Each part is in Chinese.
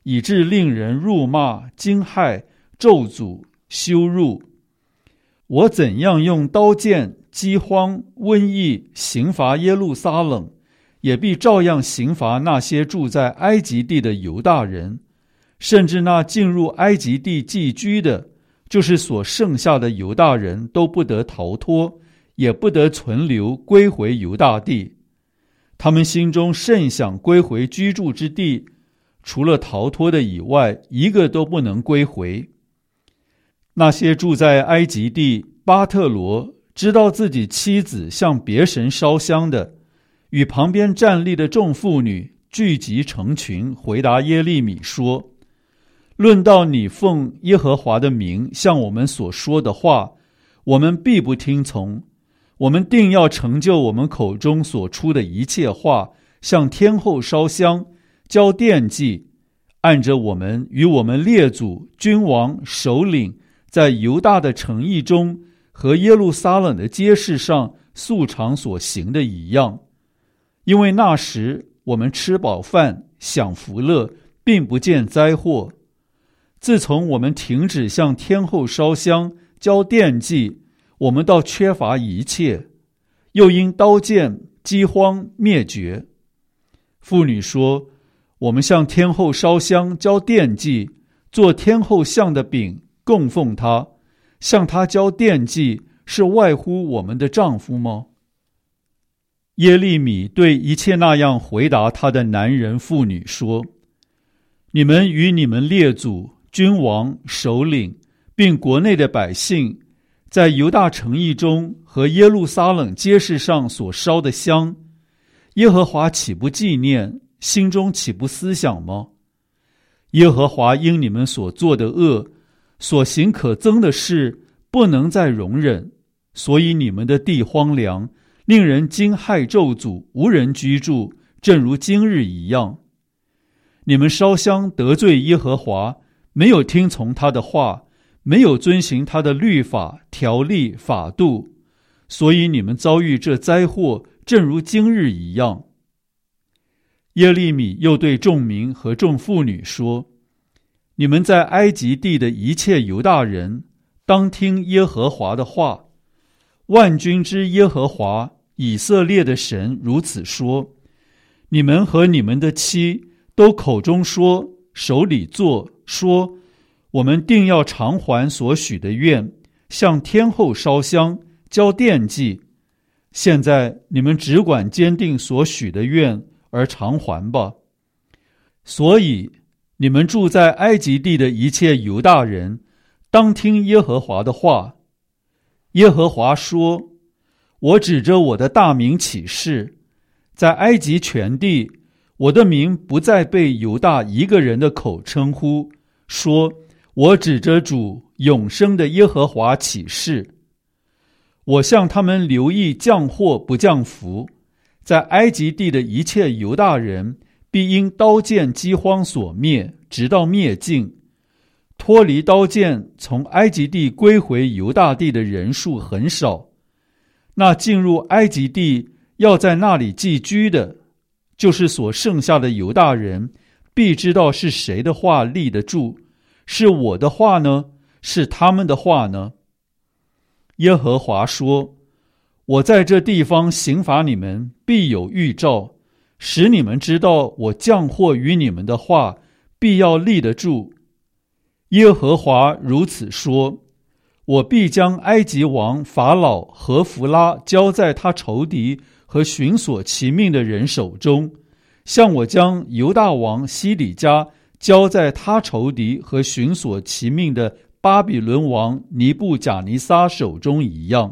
以致令人辱骂、惊骇、咒诅、羞辱。我怎样用刀剑、饥荒、瘟疫刑罚耶路撒冷，也必照样刑罚那些住在埃及地的犹大人，甚至那进入埃及地寄居的，就是所剩下的犹大人，都不得逃脱，也不得存留，归回犹大地。他们心中甚想归回居住之地，除了逃脱的以外，一个都不能归回。那些住在埃及地巴特罗，知道自己妻子向别神烧香的，与旁边站立的众妇女聚集成群，回答耶利米说：论到你奉耶和华的名向我们所说的话，我们必不听从。我们定要成就我们口中所出的一切话，向天后烧香，交奠祭，按着我们与我们列祖、君王、首领在犹大的城邑中和耶路撒冷的街市上素常所行的一样。因为那时我们吃饱饭，享福乐，并不见灾祸。自从我们停止向天后烧香，交奠祭，我们倒缺乏一切，又因刀剑、饥荒灭绝。妇女说：我们向天后烧香，交奠祭，做天后像的饼，供奉她，向她交奠祭，是外乎我们的丈夫吗？耶利米对一切那样回答他的男人妇女说：你们与你们列祖、君王、首领，并国内的百姓，在犹大城邑中和耶路撒冷街市上所烧的香，耶和华岂不纪念，心中岂不思想吗？耶和华因你们所做的恶，所行可憎的事，不能再容忍，所以你们的地荒凉，令人惊骇咒诅，无人居住，正如今日一样。你们烧香得罪耶和华，没有听从他的话，没有遵行他的律法、条例、法度，所以你们遭遇这灾祸，正如今日一样。耶利米又对众民和众妇女说：你们在埃及地的一切犹大人，当听耶和华的话。万军之耶和华以色列的神如此说：你们和你们的妻都口中说，手里做，说我们定要偿还所许的愿，向天后烧香，交奠祭。现在你们只管坚定所许的愿而偿还吧。所以你们住在埃及地的一切犹大人，当听耶和华的话。耶和华说：我指着我的大名起誓，在埃及全地，我的名不再被犹大一个人的口称呼，说我指着主永生的耶和华起誓。我向他们留意降祸不降福，在埃及地的一切犹大人必因刀剑饥荒所灭，直到灭尽。脱离刀剑从埃及地归回犹大地的人数很少，那进入埃及地要在那里寄居的，就是所剩下的犹大人，必知道是谁的话立得住，是我的话呢，是他们的话呢？耶和华说：我在这地方刑罚你们，必有预兆，使你们知道我降祸于你们的话，必要立得住。耶和华如此说：我必将埃及王法老和弗拉交在他仇敌和寻索其命的人手中，像我将犹大王西底家交在他仇敌和寻索其命的巴比伦王尼布甲尼撒手中一样。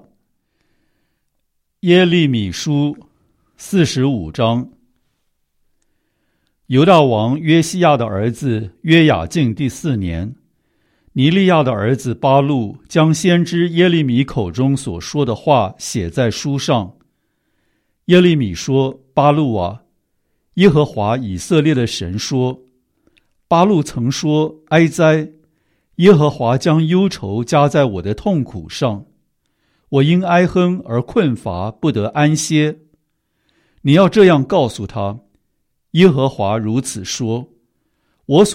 耶利米书45章。犹大王约西亚的儿子约雅敬第4年，尼利亚的儿子巴录将先知耶利米口中所说的话写在书上。耶利米说：巴录啊，耶和华以色列的神说，巴录曾说，哀哉，耶和华将忧愁加在我的痛苦上，我因哀哼而困乏，不得安歇。你要这样告诉他，耶和华如此说，我所